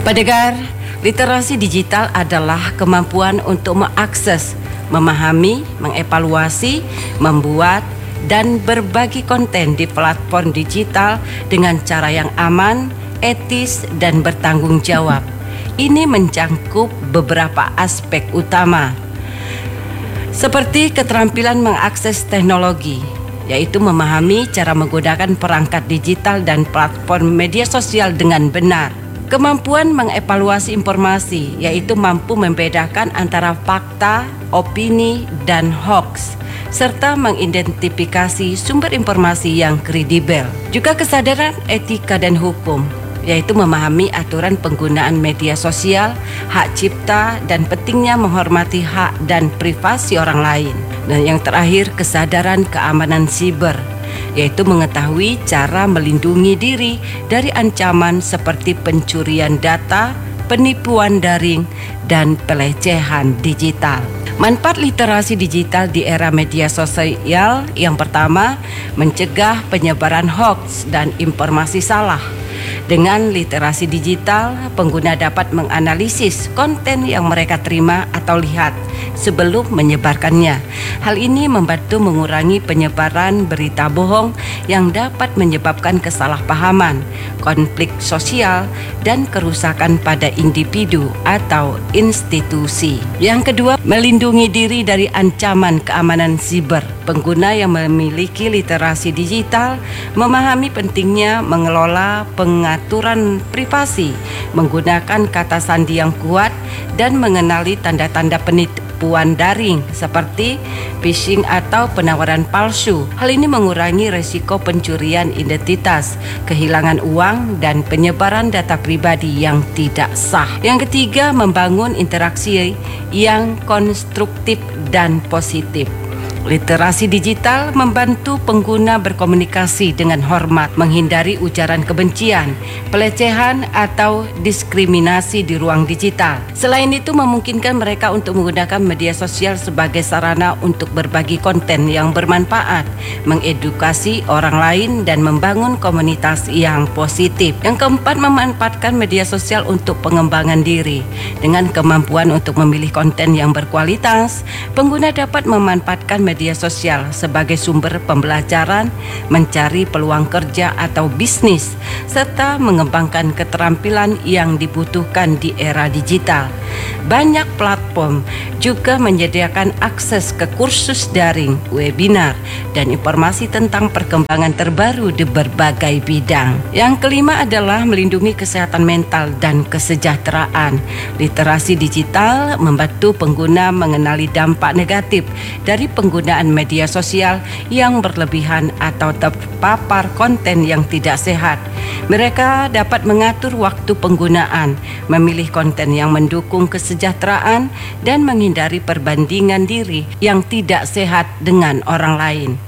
Pendengar, literasi digital adalah kemampuan untuk mengakses, memahami, mengevaluasi, membuat, dan berbagi konten di platform digital dengan cara yang aman, etis, dan bertanggung jawab. Ini mencakup beberapa aspek utama, seperti keterampilan mengakses teknologi, yaitu memahami cara menggunakan perangkat digital dan platform media sosial dengan benar. Kemampuan mengevaluasi informasi, yaitu mampu membedakan antara fakta, opini, dan hoax, serta mengidentifikasi sumber informasi yang kredibel. Juga kesadaran etika dan hukum, yaitu memahami aturan penggunaan media sosial, hak cipta, dan pentingnya menghormati hak dan privasi orang lain. Dan yang terakhir, kesadaran keamanan siber, yaitu mengetahui cara melindungi diri dari ancaman seperti pencurian data, penipuan daring, dan pelecehan digital. Manfaat literasi digital di era media sosial: yang pertama, mencegah penyebaran hoax dan informasi salah. Dengan literasi digital, pengguna dapat menganalisis konten yang mereka terima atau lihat sebelum menyebarkannya. Hal ini membantu mengurangi penyebaran berita bohong yang dapat menyebabkan kesalahpahaman, konflik sosial, dan kerusakan pada individu atau institusi. Yang kedua, melindungi diri dari ancaman keamanan siber. Pengguna yang memiliki literasi digital memahami pentingnya mengelola pengaturan privasi, menggunakan kata sandi yang kuat, dan mengenali tanda-tanda penipuan daring seperti phishing atau penawaran palsu. Hal ini mengurangi resiko pencurian identitas, kehilangan uang, dan penyebaran data pribadi yang tidak sah. Yang ketiga, membangun interaksi yang konstruktif dan positif. Literasi digital membantu pengguna berkomunikasi dengan hormat, menghindari ujaran kebencian, pelecehan, atau diskriminasi di ruang digital. Selain itu, memungkinkan mereka untuk menggunakan media sosial sebagai sarana untuk berbagi konten yang bermanfaat, mengedukasi orang lain, dan membangun komunitas yang positif. Yang keempat, memanfaatkan media sosial untuk pengembangan diri. Dengan kemampuan untuk memilih konten yang berkualitas, pengguna dapat memanfaatkan media sosial sebagai sumber pembelajaran, mencari peluang kerja atau bisnis, serta mengembangkan keterampilan yang dibutuhkan di era digital. Banyak platform juga menyediakan akses ke kursus daring, webinar, dan informasi tentang perkembangan terbaru di berbagai bidang. Yang kelima adalah melindungi kesehatan mental dan kesejahteraan. Literasi digital membantu pengguna mengenali dampak negatif dari penggunaan media sosial yang berlebihan atau terpapar konten yang tidak sehat. Mereka dapat mengatur waktu penggunaan, memilih konten yang mendukung kesejahteraan, dan menghindari perbandingan diri yang tidak sehat dengan orang lain.